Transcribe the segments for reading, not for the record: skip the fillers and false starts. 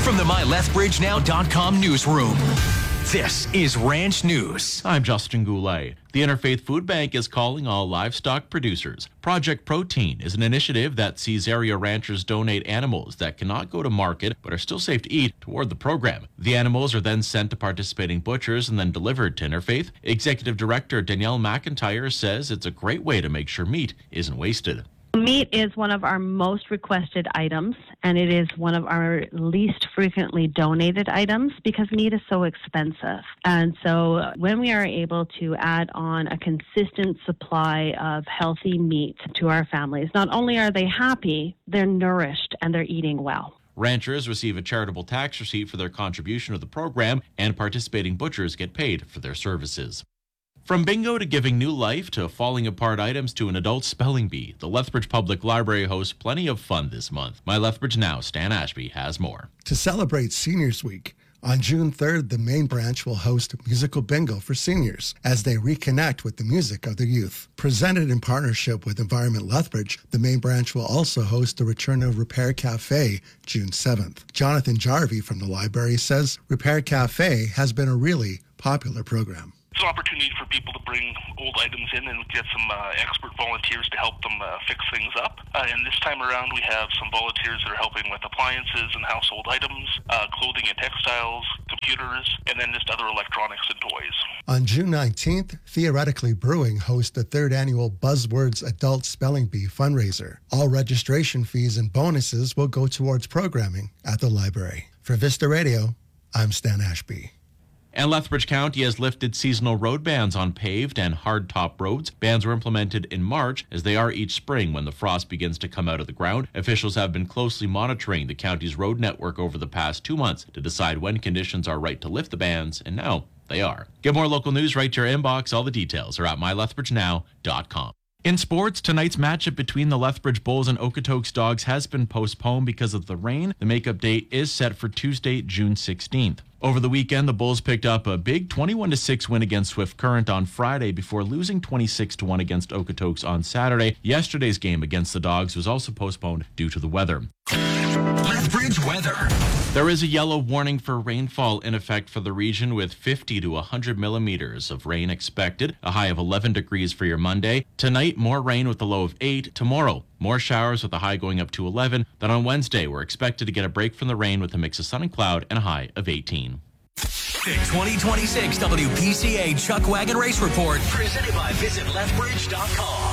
from the MyLethBridgeNow.com newsroom. This is Ranch News. I'm Justin Goulet. The Interfaith Food Bank is calling all livestock producers. Project Protein is an initiative that sees area ranchers donate animals that cannot go to market but are still safe to eat toward the program. The animals are then sent to participating butchers and then delivered to Interfaith. Executive Director Danielle McIntyre says it's a great way to make sure meat isn't wasted. Meat is one of our most requested items, and it is one of our least frequently donated items because meat is so expensive. And so when we are able to add on a consistent supply of healthy meat to our families, not only are they happy, they're nourished and they're eating well. Ranchers receive a charitable tax receipt for their contribution to the program, and participating butchers get paid for their services. From bingo to giving new life to falling apart items to an adult spelling bee, the Lethbridge Public Library hosts plenty of fun this month. My Lethbridge Now, Stan Ashby, has more. To celebrate Seniors Week, on June 3rd, the main branch will host musical bingo for seniors as they reconnect with the music of their youth. Presented in partnership with Environment Lethbridge, the main branch will also host the return of Repair Cafe June 7th. Jonathan Jarvie from the library says Repair Cafe has been a really popular program. It's an opportunity for people to bring old items in and get some expert volunteers to help them fix things up. And this time around, we have some volunteers that are helping with appliances and household items, clothing and textiles, computers, and then just other electronics and toys. On June 19th, Theoretically Brewing hosts the 3rd annual Buzzwords Adult Spelling Bee fundraiser. All registration fees and bonuses will go towards programming at the library. For Vista Radio, I'm Stan Ashby. And Lethbridge County has lifted seasonal road bans on paved and hard-top roads. Bans were implemented in March, as they are each spring when the frost begins to come out of the ground. Officials have been closely monitoring the county's road network over the past 2 months to decide when conditions are right to lift the bans, and now they are. Get more local news right to your inbox. All the details are at mylethbridgenow.com. In sports, tonight's matchup between the Lethbridge Bulls and Okotoks Dogs has been postponed because of the rain. The makeup date is set for Tuesday, June 16th. Over the weekend, the Bulls picked up a big 21-6 win against Swift Current on Friday before losing 26-1 against Okotoks on Saturday. Yesterday's game against the Dogs was also postponed due to the weather. Lethbridge weather. There is a yellow warning for rainfall in effect for the region with 50 to 100 millimeters of rain expected, a high of 11 degrees for your Monday. Tonight, more rain with a low of 8. Tomorrow, more showers with a high going up to 11. Then on Wednesday, we're expected to get a break from the rain with a mix of sun and cloud and a high of 18. The 2026 WPCA Chuck Wagon Race Report, presented by VisitLethbridge.com.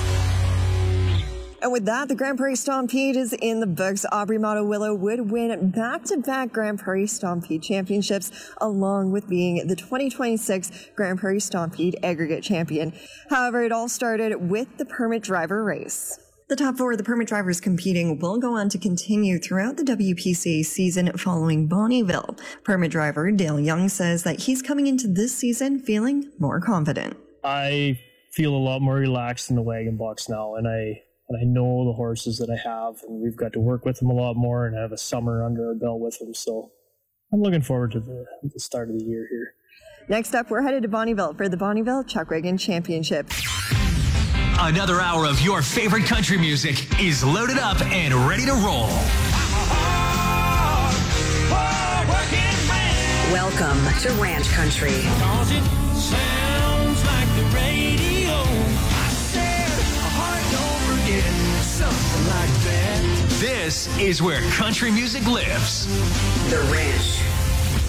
And with that, the Grand Prairie Stampede is in the books. Aubrey Motto-Willow would win back-to-back Grand Prairie Stampede championships, along with being the 2026 Grand Prairie Stampede aggregate champion. However, it all started with the permit driver race. The top 4 of the permit drivers competing will go on to continue throughout the WPCA season following Bonnyville. Permit driver Dale Young says that he's coming into this season feeling more confident. I feel a lot more relaxed in the wagon box now, and I know the horses that I have, and we've got to work with them a lot more, and I have a summer under our belt with them, so I'm looking forward to the start of the year here. Next up, we're headed to Bonnyville for the Bonnyville Chuck Wagon Championship. Another hour of your favorite country music is loaded up and ready to roll. Welcome to Ranch Country. It sounds like the radio. I said, heart don't forget, something like that. This is where country music lives. The Ranch